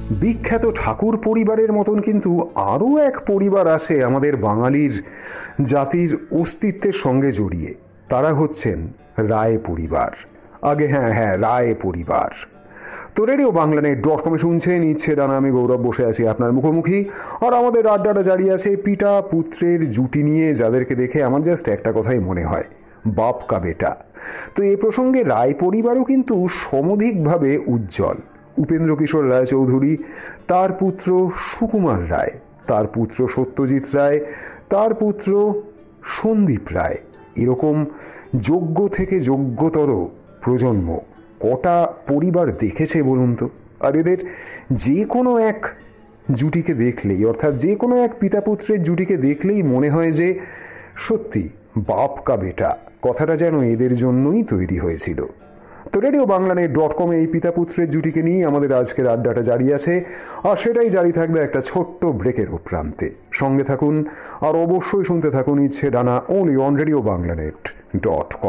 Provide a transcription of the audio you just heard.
বিখ্যাত ঠাকুর পরিবারের মতন কিন্তু আরও এক পরিবার আছে আমাদের বাঙালির জাতির অস্তিত্বের সঙ্গে জড়িয়ে। তারা হচ্ছেন রায় পরিবার। আগে হ্যাঁ হ্যাঁ, রায় পরিবার। তো রেডিও বাংলানেট.com শুনছেন ইচ্ছে ডানা, আমি গৌরব বসে আছি আপনার মুখোমুখি। আর আমাদের আড্ডাটা জারি আছে পিতা পুত্রের জুটি নিয়ে, যাদেরকে দেখে আমার জাস্ট একটা কথাই মনে হয়, বাপ কা বেটা। তো এ প্রসঙ্গে রায় পরিবারও কিন্তু সমধিকভাবে উজ্জ্বল। উপেন্দ্র কিশোর রায়চৌধুরী, তার পুত্র সুকুমার রায়, তার পুত্র সত্যজিৎ রায়, তার পুত্র সন্দীপ রায়, এরকম যোগ্য থেকে যোগ্যতর প্রজন্ম কটা পরিবার দেখেছে বলুন তো? আর এদের যে কোনো এক জুটিকে দেখলেই, অর্থাৎ যে কোনো এক পিতা পুত্রের জুটিকে দেখলেই মনে হয় যে সত্যি বাপ কা বেটা কথাটা যেন এদের জন্যই তৈরি হয়েছিল। তো রেডিও বাংলানেট.com এই পিতা পুত্রের জুটিকে নিয়ে আমাদের আজকের আড্ডাটা জারি আছে, আর সেটাই জারি থাকবে একটা ছোট্ট ব্রেকের প্রান্তে। সঙ্গে থাকুন আর অবশ্যই শুনতে থাকুন ইচ্ছে ডানা, only on রেডিও বাংলানেট.com।